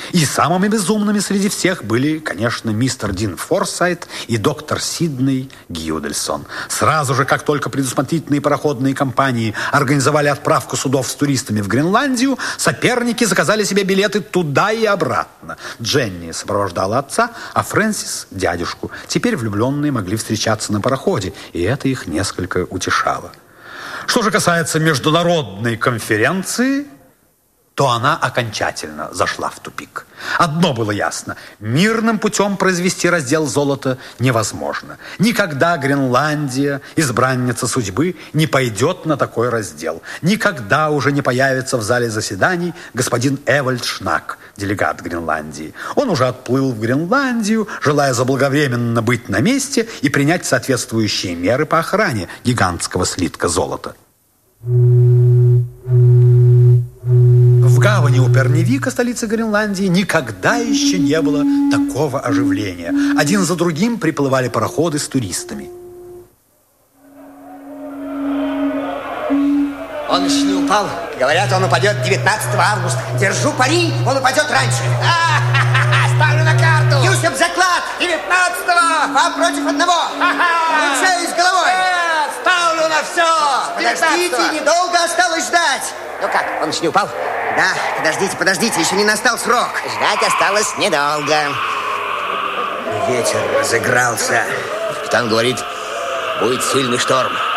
И самыми безумными среди всех были, конечно, мистер Дин Форсайт и доктор Сидней Гюдельсон. Сразу же, как только предусмотрительные пароходные компании организовали отправку судов с туристами в Гренландию, соперники заказали себе билеты туда и обратно. Дженни сопровождала отца, а Фрэнсис – дядюшку. Теперь влюбленные могли встречаться на пароходе, и это их несколько утешало. Что же касается международной конференции, то она окончательно зашла в тупик. Одно было ясно: мирным путем произвести раздел золота невозможно. Никогда Гренландия, избранница судьбы, не пойдет на такой раздел. Никогда уже не появится в зале заседаний господин Эвальд Шнак, делегат Гренландии. Он уже отплыл в Гренландию, желая заблаговременно быть на месте и принять соответствующие меры по охране гигантского слитка золота. В гавани у Перневика, столицы Гренландии, никогда еще не было такого оживления. Один за другим приплывали пароходы с туристами. Он еще не упал. Говорят, он упадет 19 августа. Держу пари, он упадет раньше. Ставлю на карту. Юсеп, заклад. 19-го. 2 против 1. Включаюсь головой. Ставлю на все. Подождите, недолго осталось ждать. Ну как, он еще не упал? Да, подождите, еще не настал срок. Ждать осталось недолго. Ветер разыгрался. Капитан говорит, будет сильный шторм.